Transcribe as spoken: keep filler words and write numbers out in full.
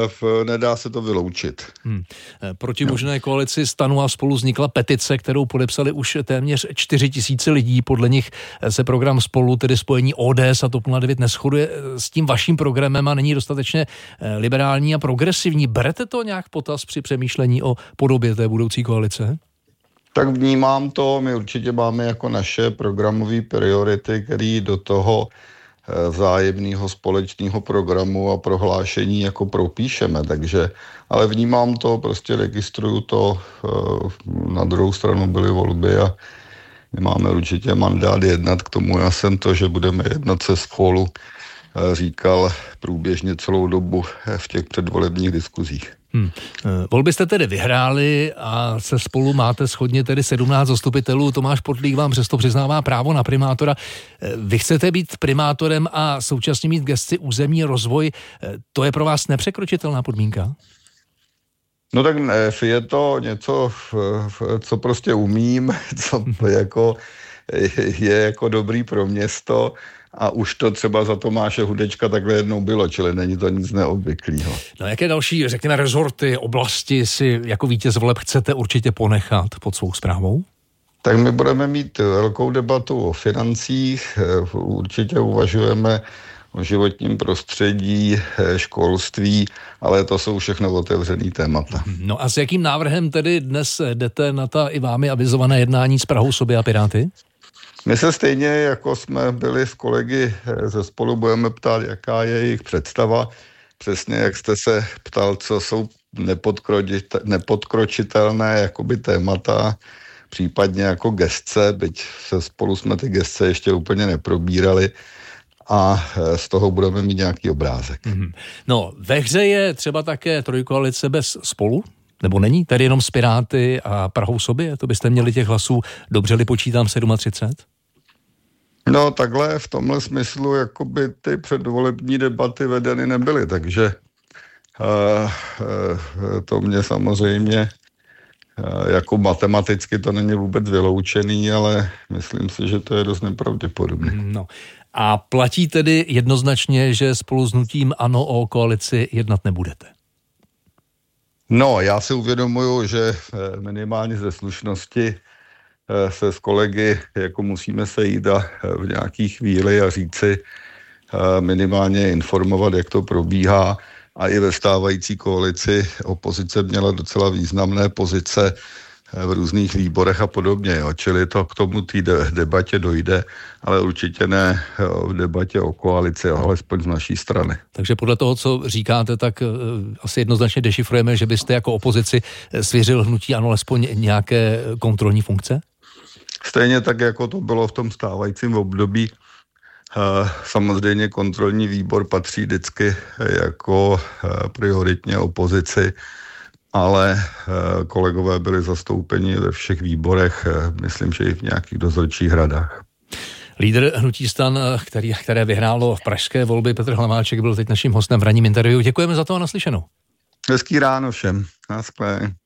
v, nedá se to vyloučit. Hmm. Proti možné koalici STANu a Spolu vznikla petice, kterou podepsali už téměř čtyři tisíce lidí. Podle nich se program Spolu, tedy spojení O D S a TOP nula devět, neshoduje s tím vaším programem a není dostatečně liberální a progresivní. Berete to nějak potaz při přemýšlení o podobě té budoucí koalice? Tak vnímám to, my určitě máme jako naše programové priority, které do toho vzájemného společného programu a prohlášení jako propíšeme, takže, ale vnímám to, prostě registruju to, na druhou stranu byly volby a my máme určitě mandát jednat, k tomu já jsem to, že budeme jednat se Spolu, říkal průběžně celou dobu v těch předvolebních diskuzích. Hmm. Volby jste tedy vyhráli a se Spolu máte shodně tedy sedmnáct zastupitelů. Tomáš Portlík vám přesto přiznává právo na primátora. Vy chcete být primátorem a současně mít v gesci územní rozvoj. To je pro vás nepřekročitelná podmínka? No tak ne, je to něco, co prostě umím, co jako je jako dobrý pro město. A už to třeba za Tomáše Hudečka takhle jednou bylo, čili není to nic neobvyklého. No jaké další, řekněme, rezorty, oblasti si jako vítěz voleb chcete určitě ponechat pod svou správou? Tak my budeme mít velkou debatu o financích, určitě uvažujeme o životním prostředí, školství, ale to jsou všechno otevřený témata. No a s jakým návrhem tedy dnes jdete na ta i vámi avizované jednání s Prahou sobě a Piráty? My se stejně, jako jsme byli s kolegy ze Spolu, budeme ptát, jaká je jejich představa. Přesně jak jste se ptal, co jsou nepodkročitelné jakoby témata, případně jako gesce, byť se Spolu jsme ty gesce ještě úplně neprobírali a z toho budeme mít nějaký obrázek. Mm-hmm. No, ve hře je třeba také trojkoalice bez Spolu? Nebo není? Tady jenom s Piráty a Prahou sobě? To byste měli těch hlasů, dobře-li počítám, třicet sedm? No takhle v tomhle smyslu jakoby ty předvolební debaty vedeny nebyly, takže uh, uh, to mě samozřejmě uh, jako matematicky to není vůbec vyloučený, ale myslím si, že to je dost nepravděpodobné. No. A platí tedy jednoznačně, že spolu s hnutím ANO o koalici jednat nebudete? No, já si uvědomuju, že minimálně ze slušnosti se s kolegy jako musíme sejít a v nějaký chvíli a říci minimálně informovat, jak to probíhá. A i ve stávající koalici opozice měla docela významné pozice v různých výborech a podobně. Jo. Čili to k tomu té debatě dojde, ale určitě ne v debatě o koalici, alespoň z naší strany. Takže podle toho, co říkáte, tak asi jednoznačně dešifrujeme, že byste jako opozici svěřil hnutí ANO alespoň nějaké kontrolní funkce? Stejně tak, jako to bylo v tom stávajícím období. Samozřejmě kontrolní výbor patří vždycky jako prioritně opozici, ale kolegové byli zastoupeni ve všech výborech, myslím, že i v nějakých dozorčích radách. Lídr hnutí STAN, který, které vyhrálo v pražské volby, Petr Hlaváček, byl teď naším hostem v ranním interview. Děkujeme za to a naslyšenou. Hezký ráno všem. Naschle.